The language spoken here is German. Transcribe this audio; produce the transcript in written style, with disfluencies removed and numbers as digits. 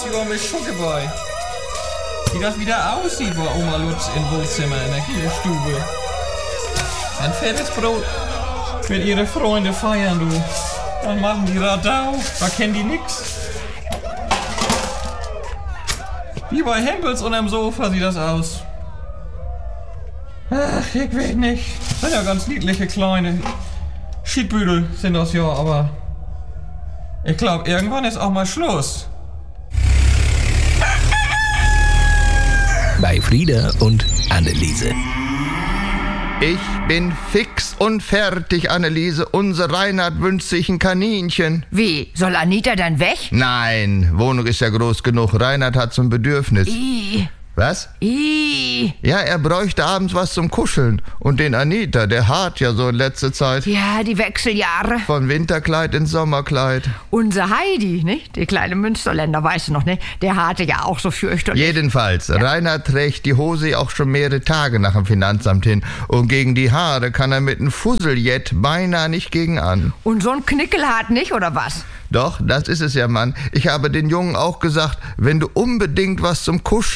sogar mit Schucke bei. Wie das wieder aussieht bei Oma Lutz im Wohnzimmer in der Kühlstube. Ein fettes Brot mit ihre Freunde feiern, du. Dann machen die Radau, da kennen die nix. Wie bei Hempels unterm Sofa sieht das aus. Ach, ich weiß nicht. Sind ja ganz niedliche kleine Schiedbüdel sind das ja, aber ich glaube, irgendwann ist auch mal Schluss. Bei Frieda und Anneliese. Ich bin fix und fertig, Anneliese. Unser Reinhard wünscht sich ein Kaninchen. Wie? Soll Anita dann weg? Nein, Wohnung ist ja groß genug. Reinhard hat so ein Bedürfnis. Was? Ja, er bräuchte abends was zum Kuscheln. Und den Anita, der hart ja so in letzter Zeit. Ja, die Wechseljahre. Von Winterkleid ins Sommerkleid. Unser Heidi, nicht? Die kleine Münsterländer, weißt du noch, ne? Der hatte ja auch so fürchterlich. Jedenfalls, ja. Reinhard trägt die Hose auch schon mehrere Tage nach dem Finanzamt hin. Und gegen die Haare kann er mit einem Fusseljet beinahe nicht gegen an. Und so ein Knickelhart nicht, oder was? Doch, das ist es ja, Mann. Ich habe den Jungen auch gesagt, wenn du unbedingt was zum Kuscheln